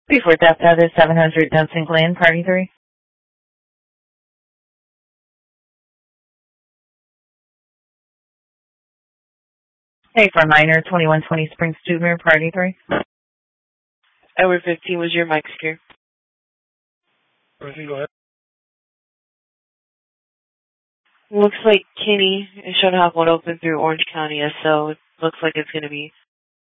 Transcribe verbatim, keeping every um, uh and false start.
Before that, that is seven hundred Dunsink Lane, Party three. Hey, for minor, twenty-one twenty Spring Student, Party three. Edward fifteen was your mic secure. Everything, go ahead. Looks like Kinney is showing to have one open through Orange County, so it looks like it's going to be